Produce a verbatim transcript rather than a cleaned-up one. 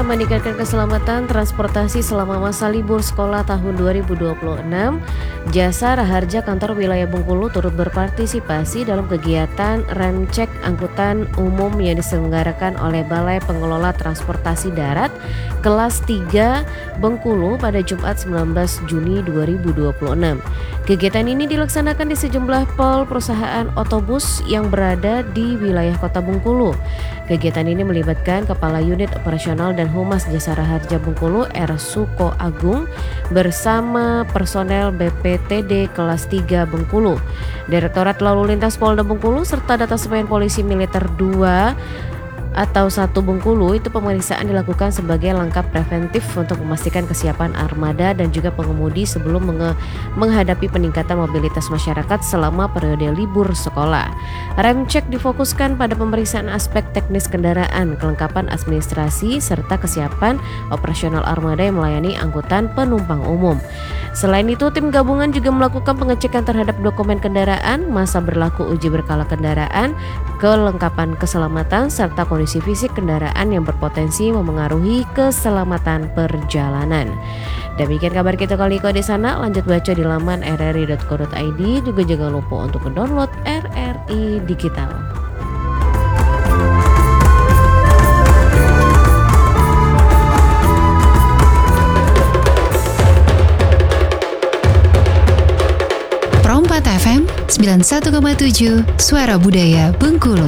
dalam meningkatkan keselamatan transportasi selama masa libur sekolah tahun dua ribu dua puluh enam, Jasa Raharja Kantor Wilayah Bengkulu turut berpartisipasi dalam kegiatan rem cek angkutan umum yang diselenggarakan oleh Balai Pengelola Transportasi Darat kelas tiga Bengkulu pada Jumat sembilan belas Juni dua ribu dua puluh enam. Kegiatan ini dilaksanakan di sejumlah pol perusahaan otobus yang berada di wilayah Kota Bengkulu. Kegiatan ini melibatkan Kepala Unit Operasional dan Humas Jasa Raharja Bengkulu R. Suko Agung bersama personel B P T D kelas tiga Bengkulu, Direktorat Lalu Lintas Polda Bengkulu serta Detasemen Polisi Militer dua atau satu Bengkulu. Itu pemeriksaan dilakukan sebagai langkah preventif untuk memastikan kesiapan armada dan juga pengemudi sebelum menge- menghadapi peningkatan mobilitas masyarakat selama periode libur sekolah. Rem cek difokuskan pada pemeriksaan aspek teknis kendaraan, kelengkapan administrasi, serta kesiapan operasional armada yang melayani angkutan penumpang umum. Selain itu, tim gabungan juga melakukan pengecekan terhadap dokumen kendaraan, masa berlaku uji berkala kendaraan, kelengkapan keselamatan, serta kondisi fisik kendaraan yang berpotensi memengaruhi keselamatan perjalanan. Demikian kabar kita kali ini di sana. Lanjut baca di laman r r i dot co dot i d. Juga jangan lupa untuk mendownload R R I Digital. Pro empat F M sembilan puluh satu koma tujuh Suara Budaya Bengkulu.